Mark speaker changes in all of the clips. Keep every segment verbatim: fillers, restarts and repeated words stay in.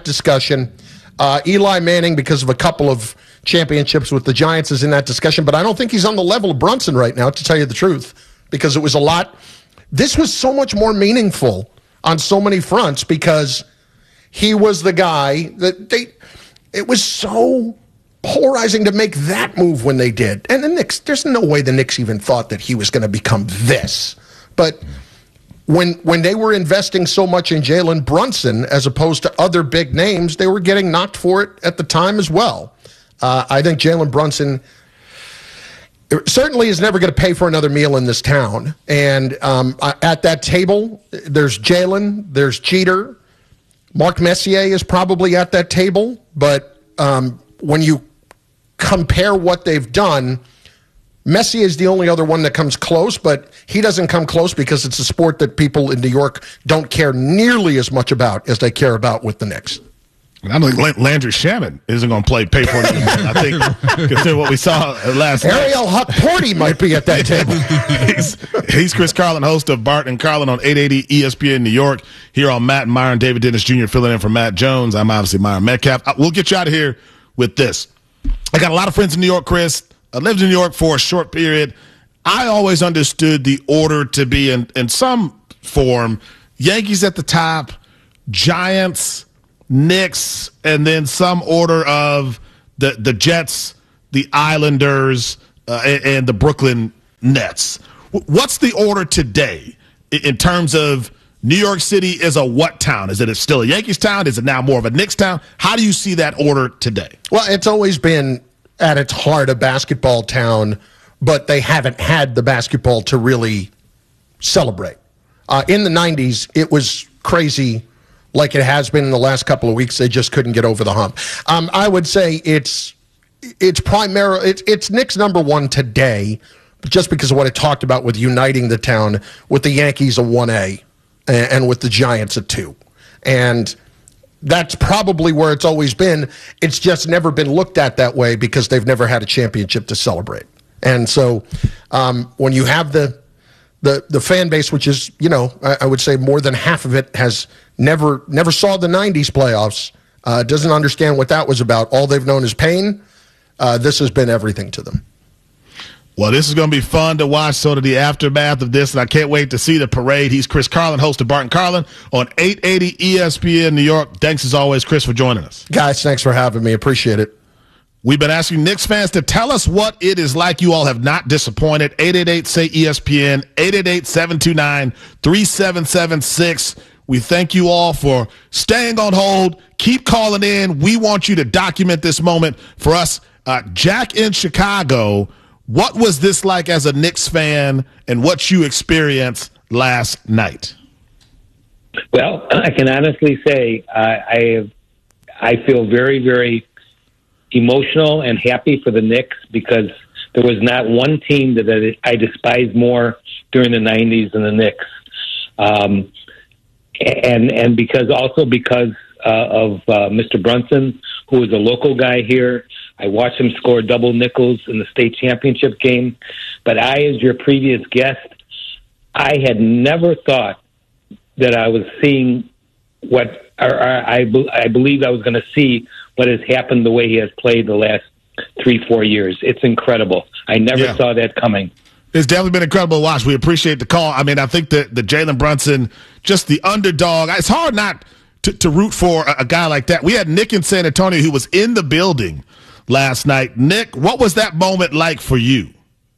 Speaker 1: discussion. Uh, Eli Manning, because of a couple of championships with the Giants, is in that discussion, but I don't think he's on the level of Brunson right now, to tell you the truth, because it was a lot. This was so much more meaningful on so many fronts because he was the guy that they, it was so polarizing to make that move when they did. And the Knicks, there's no way the Knicks even thought that he was going to become this. But when when they were investing so much in Jalen Brunson as opposed to other big names, they were getting knocked for it at the time as well. Uh, I think Jalen Brunson certainly is never going to pay for another meal in this town. And um, at that table, there's Jalen, there's Jeter. Mark Messier is probably at that table. But um, when you compare what they've done, Messi is the only other one that comes close, but he doesn't come close because it's a sport that people in New York don't care nearly as much about as they care about with the Knicks.
Speaker 2: I don't think Landry Shamet isn't going to play pay for it. I think, consider what we saw last night.
Speaker 1: Ariel Hukporty might be at that table.
Speaker 2: he's, he's Chris Carlin, host of Bart and Carlin on eight eighty E S P N New York. Here on Matt and Myron, David Dennis Junior filling in for Matt Jones. I'm obviously Myron Metcalf. We'll get you out of here with this. I got a lot of friends in New York, Chris. I lived in New York for a short period. I always understood the order to be in, in some form. Yankees at the top, Giants, Knicks, and then some order of the, the Jets, the Islanders, uh, and, and the Brooklyn Nets. What's the order today in terms of New York City is a what town? Is it still a Yankees town? Is it now more of a Knicks town? How do you see that order today?
Speaker 1: Well, it's always been at its heart a basketball town, but they haven't had the basketball to really celebrate. Uh, in the nineties, it was crazy like it has been in the last couple of weeks. They just couldn't get over the hump. Um, I would say it's it's primarily it's, it's Knicks number one today, just because of what I talked about with uniting the town, with the Yankees a one A and, and with the Giants a two. And that's probably where it's always been. It's just never been looked at that way because they've never had a championship to celebrate. And so um, when you have the, the the fan base, which is, you know, I, I would say more than half of it has never never saw the nineties playoffs, uh, doesn't understand what that was about. All they've known is pain. Uh, this has been everything to them.
Speaker 2: Well, this is going to be fun to watch, sort of the aftermath of this, and I can't wait to see the parade. He's Chris Carlin, host of Bart and Carlin on eight eighty E S P N New York. Thanks as always, Chris, for joining us.
Speaker 1: Guys, thanks for having me. Appreciate it.
Speaker 2: We've been asking Knicks fans to tell us what it is like. You all have not disappointed. eight eight eight, S A Y, E S P N, eight eight eight, seven two nine, three seven seven six. We thank you all for staying on hold. Keep calling in. We want you to document this moment for us. Uh, Jack in Chicago, what was this like as a Knicks fan and what you experienced last night?
Speaker 3: Well, I can honestly say uh, I have, I feel very, very emotional and happy for the Knicks because there was not one team that I despised more during the nineties than the Knicks. Um, and and because also because uh, of uh, Mister Brunson, who is a local guy here. I watched him score double nickels in the state championship game. But I, as your previous guest, I had never thought that I was seeing what, or, or I, I believe I was going to see what has happened the way he has played the last three, four years. It's incredible. I never yeah. saw that coming.
Speaker 2: It's definitely been incredible to watch. We appreciate the call. I mean, I think that the Jalen Brunson, just the underdog, it's hard not to, to root for a, a guy like that. We had Nick in San Antonio who was in the building last night. Nick, what was that moment like for you?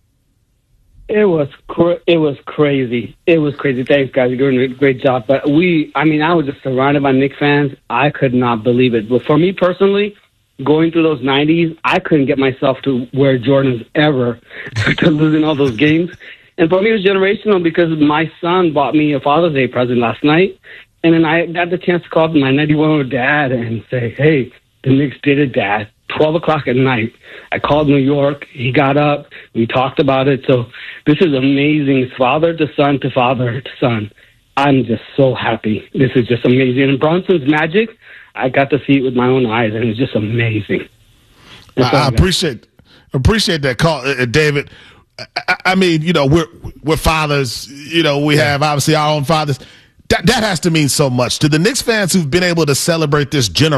Speaker 4: It was cr- it was crazy. It was crazy. Thanks, guys. You're doing a great job. But we, I mean, I was just surrounded by Knicks fans. I could not believe it. But for me personally, going through those nineties, I couldn't get myself to wear Jordans ever to losing all those games. And for me, it was generational because my son bought me a Father's Day present last night. And then I got the chance to call my ninety-one-year-old dad and say, hey, the Knicks did it, Dad. twelve o'clock at night. I called New York. He got up. We talked about it. So this is amazing. Father to son to father to son. I'm just so happy. This is just amazing. And Brunson's magic, I got to see it with my own eyes, and it's just amazing.
Speaker 2: I, I appreciate appreciate that call, uh, David. I, I mean, you know, we're we're fathers. You know, we have obviously our own fathers. That that has to mean so much to the Knicks fans who've been able to celebrate this generation.